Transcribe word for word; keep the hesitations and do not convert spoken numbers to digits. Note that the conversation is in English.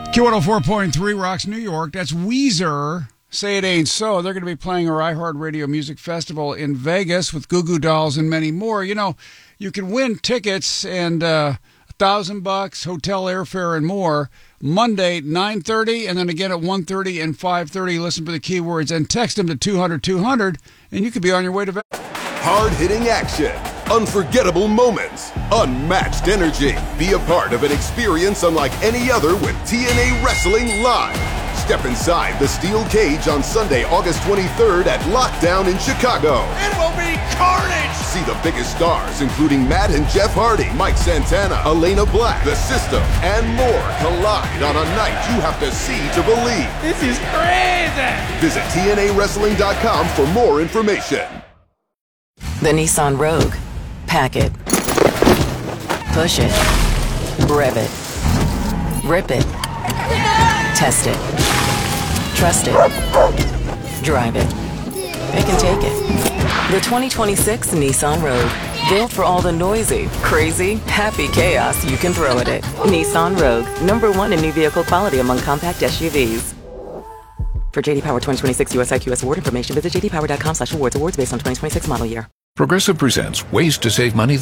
Q one oh four point three Rocks New York. That's Weezer. Say It Ain't So. They're going to be playing our iHeartRadio Music Festival in Vegas with Goo Goo Dolls and many more. You know, you can win tickets and uh, a thousand bucks, hotel airfare, and more. Monday, nine thirty, and then again at one thirty and five thirty. Listen for the keywords and text them to two hundred two hundred, and you could be on your way to Vegas. Hard-hitting action, unforgettable moments, unmatched energy. Be a part of an experience unlike any other with T N A Wrestling Live. Step inside the steel cage on Sunday, August twenty-third at Lockdown in Chicago. It will be carnage! See the biggest stars, including Matt and Jeff Hardy, Mike Santana, Elena Black, The System, and more collide on a night you have to see to believe. This is crazy! Visit T N A wrestling dot com for more information. The Nissan Rogue. Pack it. Push it. Rev it. Rip it. Test it. Trust it. Drive it. It can take it. The twenty twenty-six Nissan Rogue. Built for all the noisy, crazy, happy chaos you can throw at it. Nissan Rogue. Number one in new vehicle quality among compact S U Vs. For J D Power twenty twenty-six U S I Q S award information, visit j d power dot com slash awards. Awards based on twenty twenty-six model year. Progressive presents Ways to Save Money